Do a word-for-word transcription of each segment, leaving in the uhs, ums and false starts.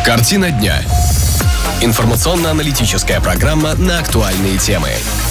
Картина дня. Информационно-аналитическая программа на актуальные темы.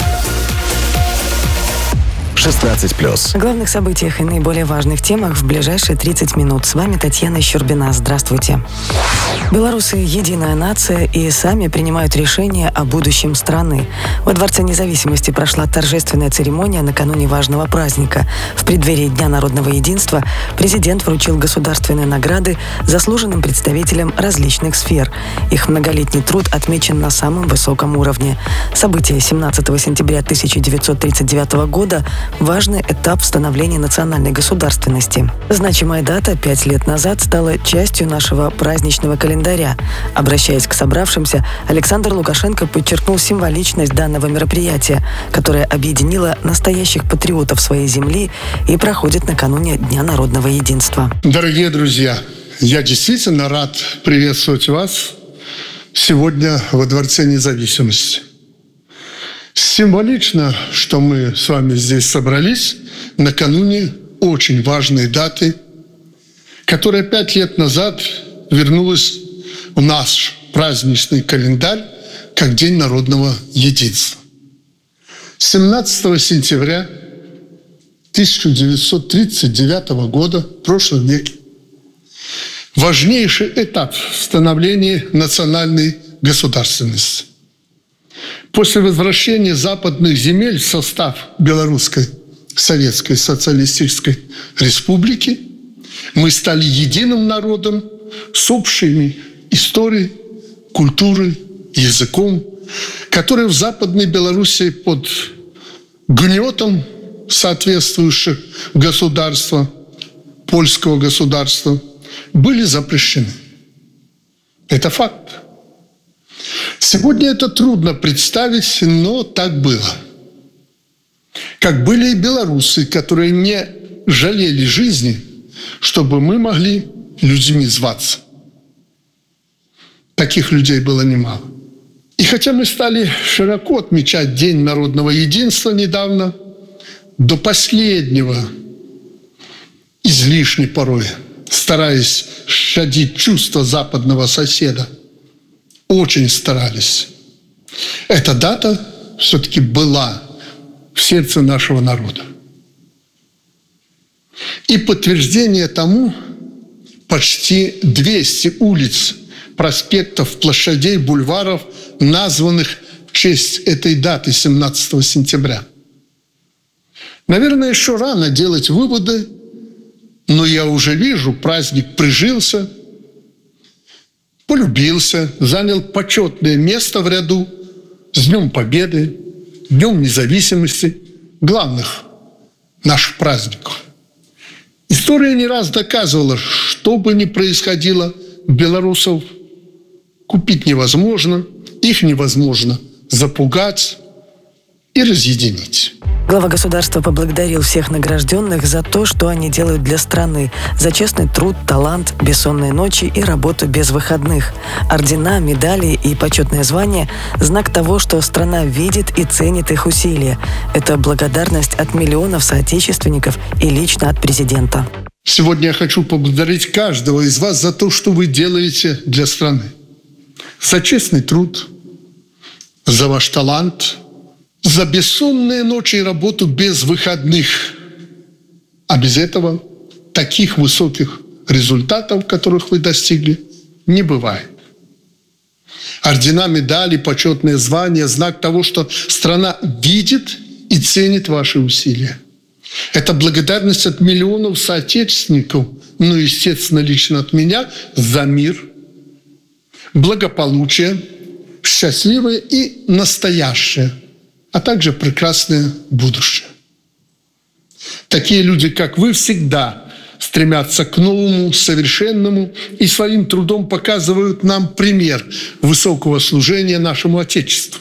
шестнадцать плюс. О главных событиях и наиболее важных темах в ближайшие тридцать минут. С вами Татьяна Щербина. Здравствуйте. Белорусы – единая нация и сами принимают решения о будущем страны. Во Дворце независимости прошла торжественная церемония накануне важного праздника. В преддверии Дня народного единства президент вручил государственные награды заслуженным представителям различных сфер. Их многолетний труд отмечен на самом высоком уровне. Событие семнадцатого сентября тысяча девятьсот тридцать девятого года – важный этап в становлении национальной государственности. Значимая дата пять лет назад стала частью нашего праздничного календаря. Обращаясь к собравшимся, Александр Лукашенко подчеркнул символичность данного мероприятия, которое объединило настоящих патриотов своей земли и проходит накануне Дня народного единства. Дорогие друзья, я действительно рад приветствовать вас сегодня во Дворце независимости. Символично, что мы с вами здесь собрались накануне очень важной даты, которая пять лет назад вернулась в наш праздничный календарь как День народного единства. семнадцатого сентября тысяча девятьсот тридцать девятого года, в прошлом веке, важнейший этап в становлении национальной государственности. После возвращения западных земель в состав Белорусской Советской Социалистической Республики мы стали единым народом с общими историей, культурой, языком, который в Западной Белоруссии под гнетом соответствующих государства, польского государства, были запрещены. Это факт. Сегодня это трудно представить, но так было. Как были и белорусы, которые не жалели жизни, чтобы мы могли людьми зваться. Таких людей было немало. И хотя мы стали широко отмечать День народного единства недавно, до последнего, излишне порой, стараясь щадить чувства западного соседа, очень старались. Эта дата все-таки была в сердце нашего народа. И подтверждение тому почти двести улиц, проспектов, площадей, бульваров, названных в честь этой даты семнадцатого сентября. Наверное, еще рано делать выводы, но я уже вижу, праздник прижился, полюбился, занял почетное место в ряду с Днем Победы, Днем Независимости, главных наших праздников. История не раз доказывала, что бы ни происходило, белорусов купить невозможно, их невозможно запугать и разъединить. Глава государства поблагодарил всех награжденных за то, что они делают для страны, за честный труд, талант, бессонные ночи и работу без выходных. Ордена, медали и почетное звание – знак того, что страна видит и ценит их усилия. Это благодарность от миллионов соотечественников и лично от президента. Сегодня я хочу поблагодарить каждого из вас за то, что вы делаете для страны. За честный труд, за ваш талант, за бессонные ночи и работу без выходных. А без этого таких высоких результатов, которых вы достигли, не бывает. Ордена, медали, почетные звания – знак того, что страна видит и ценит ваши усилия. Это благодарность от миллионов соотечественников, ну, естественно, лично от меня, за мир, благополучие, счастливое и настоящее, а также прекрасное будущее. Такие люди, как вы, всегда стремятся к новому, совершенному и своим трудом показывают нам пример высокого служения нашему Отечеству.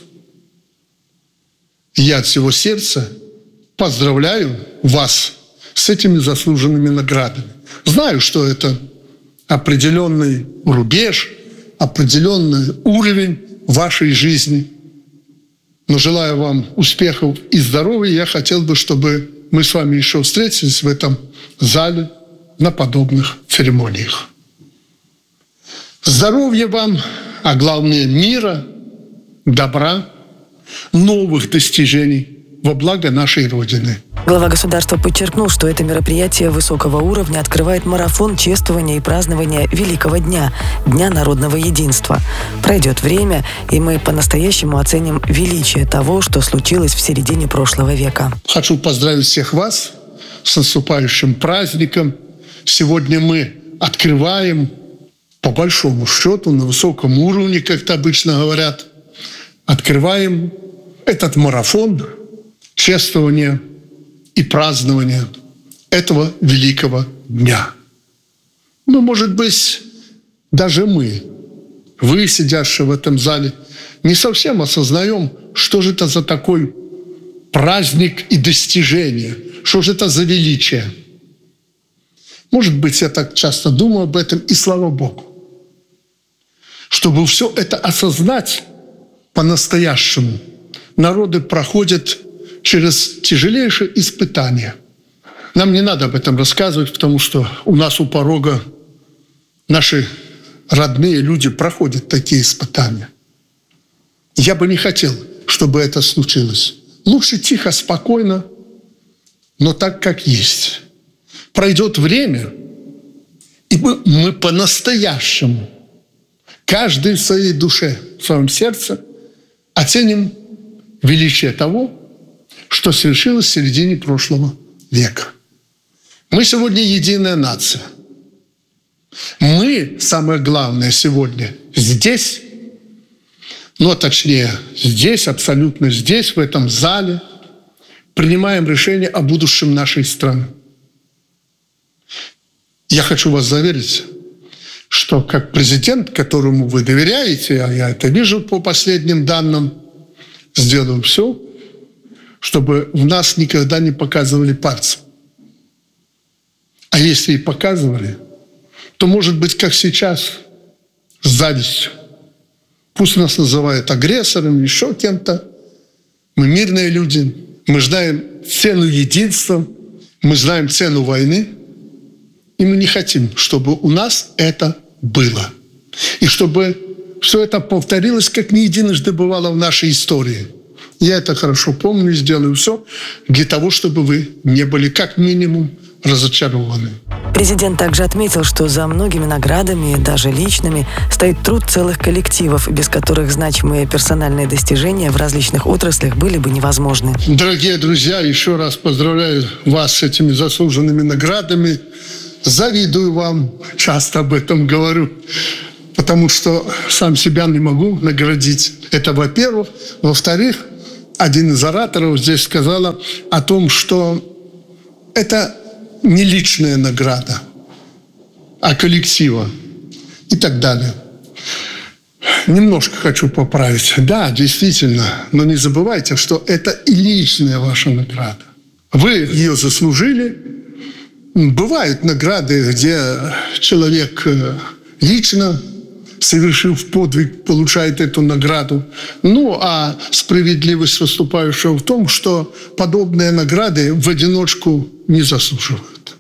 Я от всего сердца поздравляю вас с этими заслуженными наградами. Знаю, что это определенный рубеж, определенный уровень вашей жизни. Но желаю вам успехов и здоровья. Я хотел бы, чтобы мы с вами еще встретились в этом зале на подобных церемониях. Здоровья вам, а главное мира, добра, новых достижений во благо нашей Родины. Глава государства подчеркнул, что это мероприятие высокого уровня открывает марафон чествования и празднования Великого дня, Дня народного единства. Пройдет время, и мы по-настоящему оценим величие того, что случилось в середине прошлого века. Хочу поздравить всех вас с наступающим праздником. Сегодня мы открываем, по большому счету, на высоком уровне, как это обычно говорят, открываем этот марафон чествования и празднования этого великого дня. Ну, может быть, даже мы, вы, сидящие в этом зале, не совсем осознаем, что же это за такой праздник и достижение, что же это за величие. Может быть, я так часто думаю об этом, и слава Богу. Чтобы все это осознать по-настоящему, народы проходят через тяжелейшие испытания. Нам не надо об этом рассказывать, потому что у нас у порога наши родные люди проходят такие испытания. Я бы не хотел, чтобы это случилось. Лучше тихо, спокойно, но так, как есть. Пройдет время, и мы, мы по-настоящему, каждый в своей душе, в своем сердце, оценим величие того, что свершилось в середине прошлого века. Мы сегодня единая нация. Мы, самое главное сегодня, здесь, ну, точнее, здесь, абсолютно здесь, в этом зале, принимаем решение о будущем нашей страны. Я хочу вас заверить, что как президент, которому вы доверяете, а я это вижу по последним данным, сделаю все, чтобы в нас никогда не показывали пальцем. А если и показывали, то, может быть, как сейчас, с завистью. Пусть нас называют агрессором, еще кем-то. Мы мирные люди, мы знаем цену единства, мы знаем цену войны, и мы не хотим, чтобы у нас это было. И чтобы все это повторилось, как не единожды бывало в нашей истории. Я это хорошо помню и сделаю все для того, чтобы вы не были как минимум разочарованы. Президент также отметил, что за многими наградами, даже личными, стоит труд целых коллективов, без которых значимые персональные достижения в различных отраслях были бы невозможны. Дорогие друзья, еще раз поздравляю вас с этими заслуженными наградами. Завидую вам, часто об этом говорю, потому что сам себя не могу наградить. Это во-первых. Во-вторых, один из ораторов здесь сказал о том, что это не личная награда, а коллектива и так далее. Немножко хочу поправить. Да, действительно, но не забывайте, что это и личная ваша награда. Вы ее заслужили. Бывают награды, где человек лично, совершив подвиг, получает эту награду. Ну, а справедливость выступающего в том, что подобные награды в одиночку не заслуживают.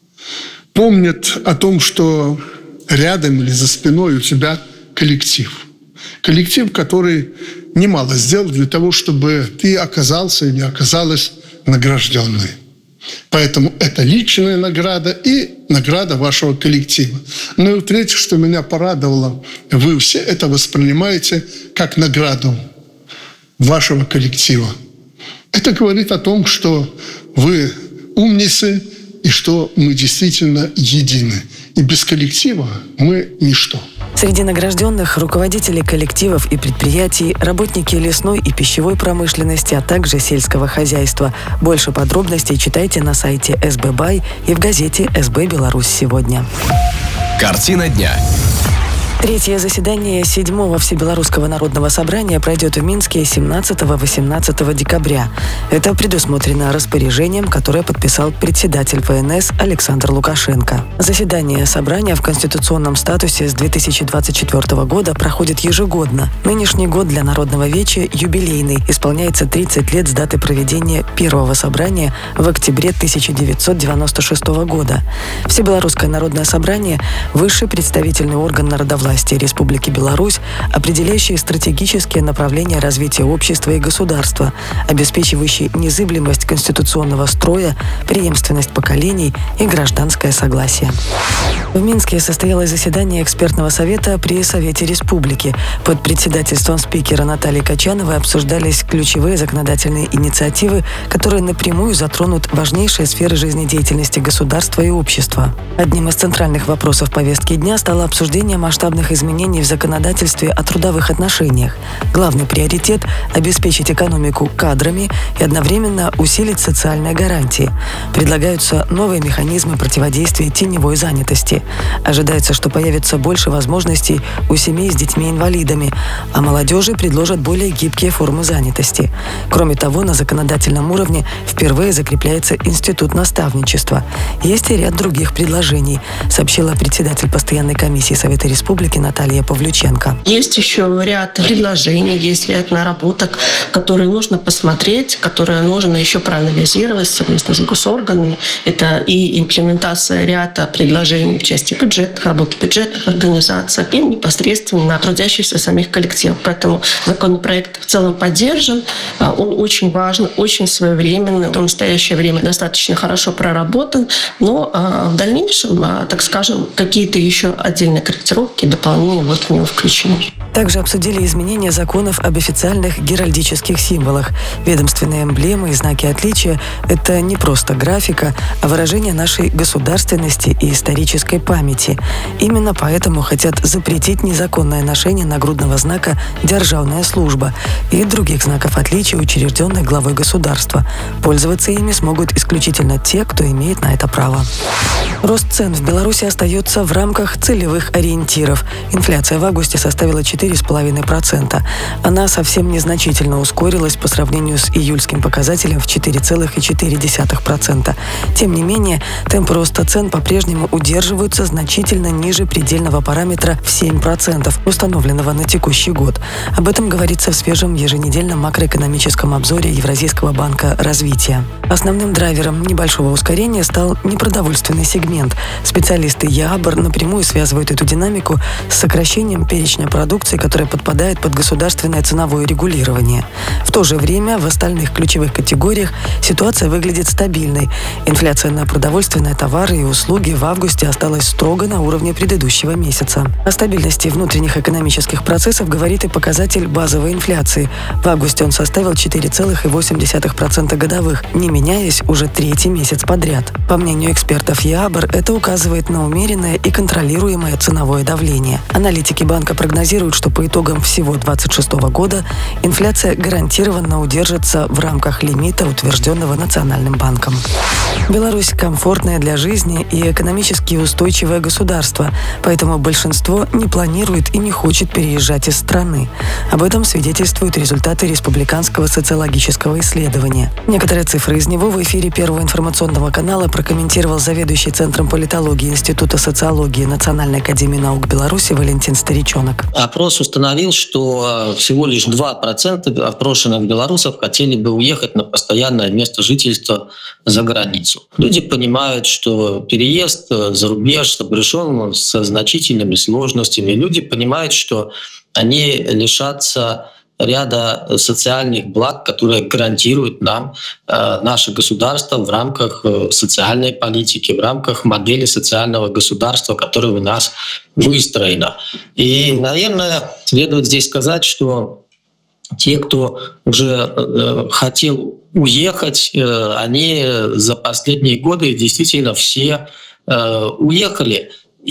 Помнят о том, что рядом или за спиной у тебя коллектив. Коллектив, который немало сделал для того, чтобы ты оказался или оказалась награжденной. Поэтому это личная награда и награда вашего коллектива. Ну и третье, что меня порадовало, вы все это воспринимаете как награду вашего коллектива. Это говорит о том, что вы умницы и что мы действительно едины. И без коллектива мы ничто. Среди награжденных руководители коллективов и предприятий, работники лесной и пищевой промышленности, а также сельского хозяйства. Больше подробностей читайте на сайте эс бэ бай и в газете «эс бэ Беларусь сегодня». Картина дня. Третье заседание седьмого Всебелорусского народного собрания пройдет в Минске семнадцатого-восемнадцатого декабря. Это предусмотрено распоряжением, которое подписал председатель вэ эн эс Александр Лукашенко. Заседание собрания в конституционном статусе с две тысячи двадцать четвёртого года проходит ежегодно. Нынешний год для Народного веча юбилейный. Исполняется тридцать лет с даты проведения первого собрания в октябре тысяча девятьсот девяносто шестого года. Всебелорусское народное собрание – высший представительный орган народовластия власти Республики Беларусь, определяющие стратегические направления развития общества и государства, обеспечивающие незыблемость конституционного строя, преемственность поколений и гражданское согласие. В Минске состоялось заседание экспертного совета при Совете Республики. Под председательством спикера Натальи Качановой обсуждались ключевые законодательные инициативы, которые напрямую затронут важнейшие сферы жизнедеятельности государства и общества. Одним из центральных вопросов повестки дня стало обсуждение масштабных изменений в законодательстве о трудовых отношениях. Главный приоритет – обеспечить экономику кадрами и одновременно усилить социальные гарантии. Предлагаются новые механизмы противодействия теневой занятости. Ожидается, что появится больше возможностей у семей с детьми-инвалидами, а молодежи предложат более гибкие формы занятости. Кроме того, на законодательном уровне впервые закрепляется институт наставничества. Есть и ряд других предложений, сообщила председатель постоянной комиссии Совета Республики Наталья Павлюченко. Есть еще ряд предложений, есть ряд наработок, которые нужно посмотреть, которые нужно еще проанализировать совместно с госорганами. Это и имплементация ряда предложений в части бюджетных работ, бюджетных организаций и непосредственно трудящихся самих коллективов. Поэтому законопроект в целом поддержан. Он очень важен, очень своевременный. В настоящее время достаточно хорошо проработан, но в дальнейшем, так скажем, какие-то еще отдельные корректировки, дополнения вот в него включены. Также обсудили изменения законов об официальных геральдических символах. Ведомственные эмблемы и знаки отличия – это не просто графика, а выражение нашей государственности и исторической памяти. Именно поэтому хотят запретить незаконное ношение нагрудного знака «Державная служба» и других знаков отличия, учрежденных главой государства. Пользоваться ими смогут исключительно те, кто имеет на это право. Рост цен в Беларуси остается в рамках целевых ориентиров. Инфляция в августе составила четыре целых пять десятых процента. Она совсем незначительно ускорилась по сравнению с июльским показателем в четыре целых четыре десятых процента. Тем не менее, темпы роста цен по-прежнему удерживаются значительно ниже предельного параметра в семь процентов, установленного на текущий год. Об этом говорится в свежем еженедельном макроэкономическом обзоре Евразийского банка развития. Основным драйвером небольшого ускорения стал непродовольственный сегмент. Специалисты ЕАБР напрямую связывают эту динамику с сокращением перечня продукции, которая подпадает под государственное ценовое регулирование. В то же время в остальных ключевых категориях ситуация выглядит стабильной. Инфляция на продовольственные товары и услуги в августе осталась строго на уровне предыдущего месяца. О стабильности внутренних экономических процессов говорит и показатель базовой инфляции. В августе он составил четыре целых восемь десятых процента годовых, не меняясь уже третий месяц подряд. По мнению экспертов ЕАБР, это указывает на умеренное и контролируемое ценовое давление. Аналитики банка прогнозируют, что по итогам всего две тысячи двадцать шестого года инфляция гарантированно удержится в рамках лимита, утвержденного Национальным банком. Беларусь – комфортное для жизни и экономически устойчивое государство, поэтому большинство не планирует и не хочет переезжать из страны. Об этом свидетельствуют результаты республиканского социологического исследования. Некоторые цифры из него в эфире Первого информационного канала прокомментировал заведующий Центром политологии Института социологии Национальной академии наук Беларуси Валентин Старичонок. Опрос установил, что всего лишь два процента опрошенных белорусов хотели бы уехать на постоянное место жительства за границу. Люди понимают, что переезд за рубеж сопряжен со значительными сложностями. Люди понимают, что они лишатся ряда социальных благ, которые гарантируют нам э, наше государство в рамках э, социальной политики, в рамках модели социального государства, которое у нас выстроено. И, наверное, следует здесь сказать, что те, кто уже э, хотел уехать, э, они за последние годы действительно все э, уехали.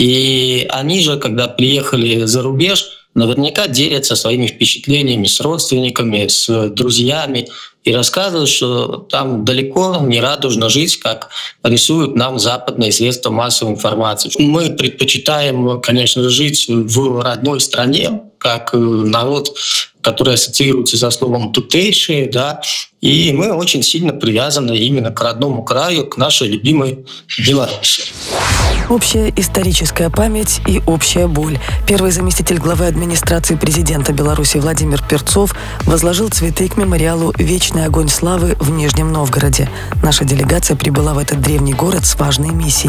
И они же, когда приехали за рубеж, наверняка делятся своими впечатлениями с родственниками, с друзьями и рассказывают, что там далеко не радужно жить, как рисуют нам западные средства массовой информации. Мы предпочитаем, конечно, жить в родной стране, как народ, который ассоциируется со словом «тутейшие», да, и мы очень сильно привязаны именно к родному краю, к нашей любимой Беларуси. Общая историческая память и общая боль. Первый заместитель главы администрации президента Беларуси Владимир Перцов возложил цветы к мемориалу «Вечный огонь славы» в Нижнем Новгороде. Наша делегация прибыла в этот древний город с важной миссией.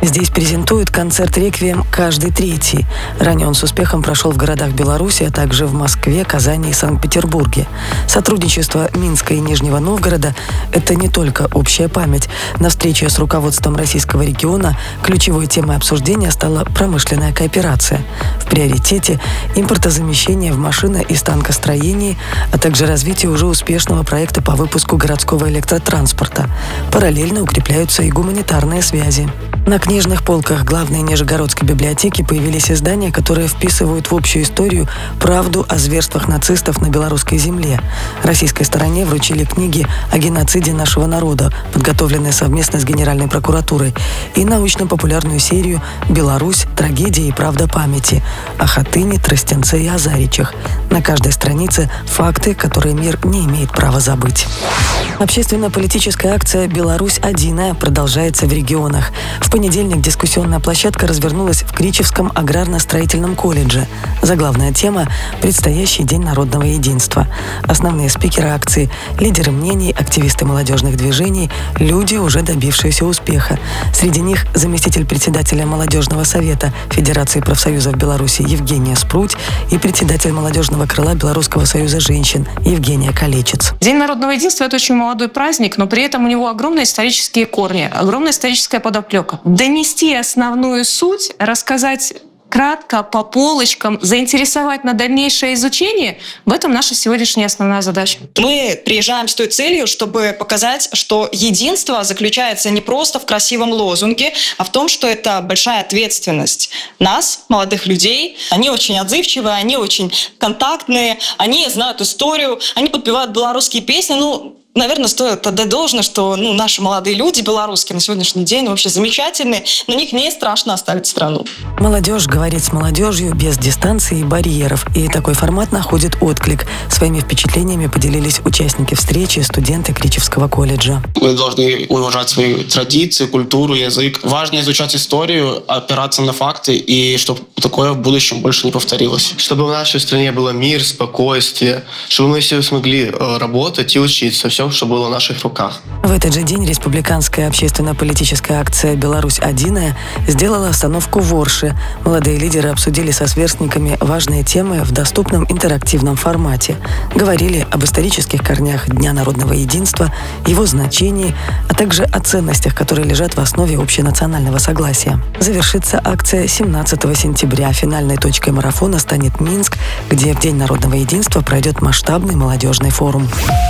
Здесь презентуют концерт «Реквием» каждый третий. Ранее он с успехом прошел в городах Беларуси, а также в Москве, Казани и Санкт-Петербурге. Сотрудничество Минска и Нижнего Новгорода – это не только общая память. На встрече с руководством российского региона ключевой темой обсуждения стала промышленная кооперация. В приоритете – импортозамещение в машино- и станкостроении, а также развитие уже успешного проекта по выпуску городского электротранспорта. Параллельно укрепляются и гуманитарные связи. На книжных полках главной Нижегородской библиотеки появились издания, которые вписывают в общую историю правду о зверствах нацистов на белорусской земле. Российской стороне вручили книги о геноциде нашего народа, подготовленные совместно с Генеральной прокуратурой, и научно-популярную серию «Беларусь. Трагедия и правда памяти» о Хатыне, Тростенце и Азаричах. На каждой странице факты, которые мир не имеет права забыть. Общественно-политическая акция «Беларусь Одиная» продолжается в регионах. В понедельник дискуссионная площадка развернулась в Кричевском аграрно-строительном колледже. Заглавная тема – «Предстоящий день народного единства». Основные спикеры акции – лидеры мнений, активисты молодежных движений, люди, уже добившиеся успеха. Среди них заместитель председателя молодежного совета Федерации профсоюзов Беларуси Евгения Спруть и председатель молодежного крыла Белорусского союза женщин Евгения Калечец. День народного единства – это очень молодой праздник, но при этом у него огромные исторические корни, огромная историческая подоплека. Донести основную суть, рассказать кратко, по полочкам, заинтересовать на дальнейшее изучение – в этом наша сегодняшняя основная задача. Мы приезжаем с той целью, чтобы показать, что единство заключается не просто в красивом лозунге, а в том, что это большая ответственность нас, молодых людей. Они очень отзывчивые, они очень контактные, они знают историю, они подпевают белорусские песни. Ну, наверное, стоит отдать должное, что ну, наши молодые люди белорусские на сегодняшний день вообще замечательные, на них не страшно оставить страну. Молодежь говорит с молодежью без дистанции и барьеров, и такой формат находит отклик. Своими впечатлениями поделились участники встречи, студенты Кричевского колледжа. Мы должны уважать свои традиции, культуру, язык. Важно изучать историю, опираться на факты, и чтобы такое в будущем больше не повторилось. Чтобы в нашей стране было мир, спокойствие, чтобы мы все смогли работать и учиться, все, что было в наших руках. В этот же день республиканская общественно-политическая акция «Беларусь Одиная» сделала остановку в Орше. Молодые лидеры обсудили со сверстниками важные темы в доступном интерактивном формате. Говорили об исторических корнях Дня народного единства, его значении, а также о ценностях, которые лежат в основе общенационального согласия. Завершится акция семнадцатого сентября. Финальной точкой марафона станет Минск, где в День народного единства пройдет масштабный молодежный форум.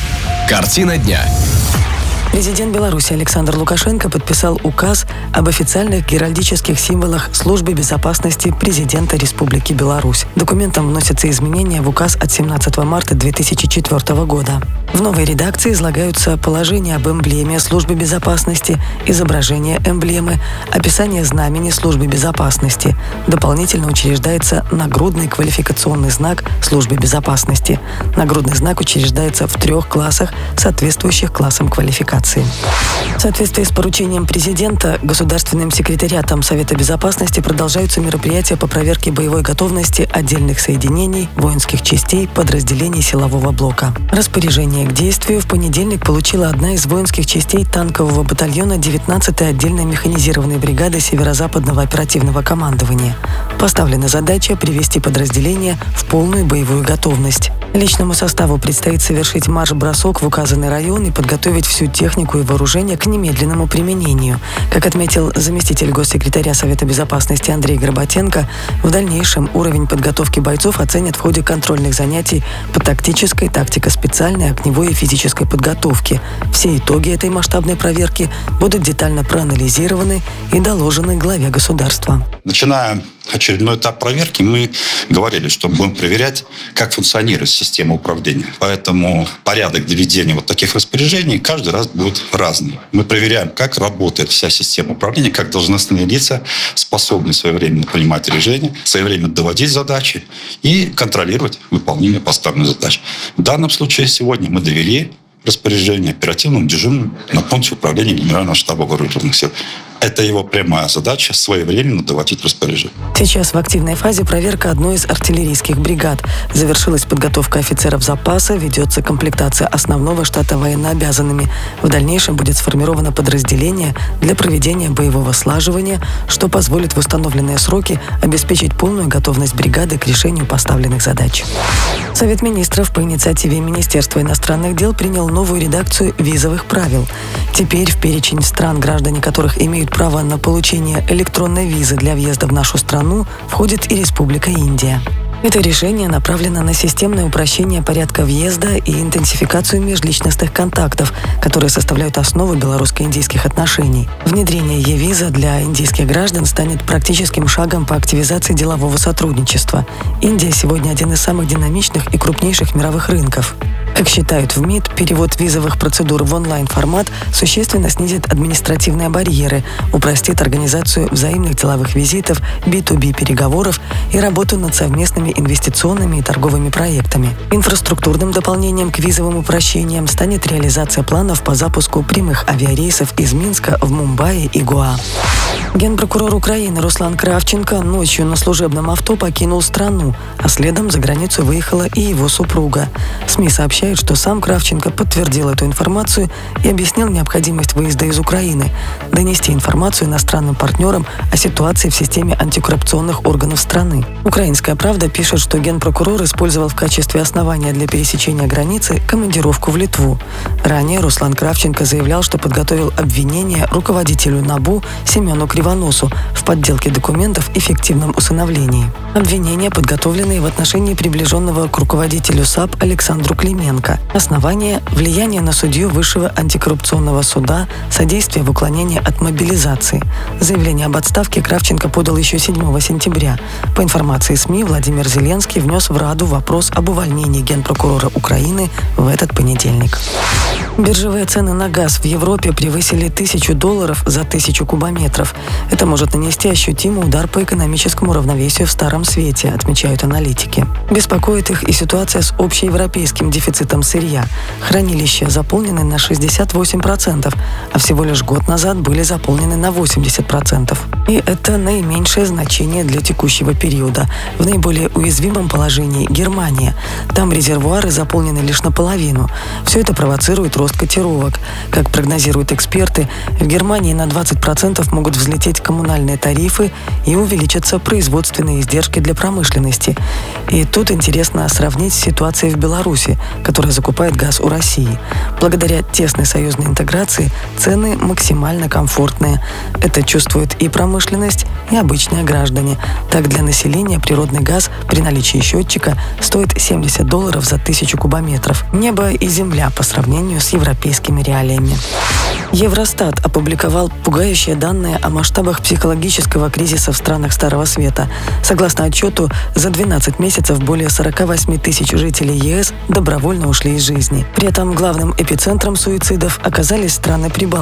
Картина дня. Президент Беларуси Александр Лукашенко подписал указ об официальных геральдических символах Службы безопасности президента Республики Беларусь. Документом вносятся изменения в указ от семнадцатого марта две тысячи четвёртого года. В новой редакции излагаются положения об эмблеме Службы безопасности, изображение эмблемы, описание знамени Службы безопасности. Дополнительно учреждается нагрудный квалификационный знак Службы безопасности. Нагрудный знак учреждается в трех классах, соответствующих классам квалификации. В соответствии с поручением президента, Государственным секретариатом Совета безопасности продолжаются мероприятия по проверке боевой готовности отдельных соединений, воинских частей, подразделений силового блока. Распоряжение к действию в понедельник получила одна из воинских частей танкового батальона девятнадцатой отдельной механизированной бригады Северо-Западного оперативного командования. Поставлена задача привести подразделение в полную боевую готовность. Личному составу предстоит совершить марш-бросок в указанный район и подготовить всю технику и вооружение к немедленному применению. Как отметил заместитель госсекретаря Совета безопасности Андрей Горбатенко, в дальнейшем уровень подготовки бойцов оценят в ходе контрольных занятий по тактической, тактико-специальной, огневой и физической подготовке. Все итоги этой масштабной проверки будут детально проанализированы и доложены главе государства. Начиная очередной этап проверки, мы говорили, что будем проверять, как функционирует система управления. Поэтому порядок доведения вот таких распоряжений каждый раз будет разный. Мы проверяем, как работает вся система управления, как должностные лица способны своевременно принимать решения, своевременно доводить задачи и контролировать выполнение поставленных задач. В данном случае сегодня мы довели распоряжение оперативным дежурным на пункте управления Генерального штаба вооруженных сил. Это его прямая задача — своевременно доводить распоряжение. Сейчас в активной фазе проверка одной из артиллерийских бригад. Завершилась подготовка офицеров запаса, ведется комплектация основного штата военнообязанными. В дальнейшем будет сформировано подразделение для проведения боевого слаживания, что позволит в установленные сроки обеспечить полную готовность бригады к решению поставленных задач. Совет министров по инициативе Министерства иностранных дел принял новую редакцию визовых правил. Теперь в перечень стран, граждане которых имеют право на получение электронной визы для въезда в нашу страну, входит и Республика Индия. Это решение направлено на системное упрощение порядка въезда и интенсификацию межличностных контактов, которые составляют основу белорусско-индийских отношений. Внедрение e-виза для индийских граждан станет практическим шагом по активизации делового сотрудничества. Индия сегодня один из самых динамичных и крупнейших мировых рынков. Как считают в МИД, перевод визовых процедур в онлайн-формат существенно снизит административные барьеры, упростит организацию взаимных деловых визитов, би ту би переговоров и работу над совместными инвестиционными и торговыми проектами. Инфраструктурным дополнением к визовым упрощениям станет реализация планов по запуску прямых авиарейсов из Минска в Мумбаи и Гоа. Генпрокурор Украины Руслан Кравченко ночью на служебном авто покинул страну, а следом за границу выехала и его супруга. СМИ сообщают, что сам Кравченко подтвердил эту информацию и объяснил необходимость выезда из Украины, донести информацию иностранным партнерам о ситуации в системе антикоррупционных органов страны. «Украинская правда» пишет, что генпрокурор использовал в качестве основания для пересечения границы командировку в Литву. Ранее Руслан Кравченко заявлял, что подготовил обвинение руководителю НАБУ Семену Кривоносу в подделке документов и фиктивном усыновлении. Обвинения подготовлены в отношении приближенного к руководителю САП Александру Клименко. Основание – влияние на судью Высшего антикоррупционного суда, содействие в уклонении от мобилизации. Заявление об отставке Кравченко подал еще седьмого сентября. По информации СМИ, Владимир Зеленский внес в Раду вопрос об увольнении генпрокурора Украины в этот понедельник. Биржевые цены на газ в Европе превысили тысячу долларов за тысячу кубометров. Это может нанести ощутимый удар по экономическому равновесию в Старом Свете, отмечают аналитики. Беспокоит их и ситуация с общеевропейским дефицитом сырья. Хранилища заполнены на шестьдесят восемь процентов, а всего лишь год назад были заполнены на восемьдесят процентов. И это наименьшее значение для текущего периода. В наиболее уязвимом положении Германия. Там резервуары заполнены лишь наполовину. Все это провоцирует рост котировок. Как прогнозируют эксперты, в Германии на двадцать процентов могут взлететь коммунальные тарифы и увеличатся производственные издержки для промышленности. И тут интересно сравнить с ситуацией в Беларуси, которая закупает газ у России. Благодаря тесной союзной интеграции цены максимально комфортные. Это чувствует и промышленность, и обычные граждане. Так, для населения природный газ при наличии счетчика стоит семьдесят долларов за тысячу кубометров. Небо и земля по сравнению с европейскими реалиями. Евростат опубликовал пугающие данные о масштабах психологического кризиса в странах Старого Света. Согласно отчету, за двенадцать месяцев более сорок восемь тысяч жителей ЕС добровольно ушли из жизни. При этом главным эпицентром суицидов оказались страны Прибалтики.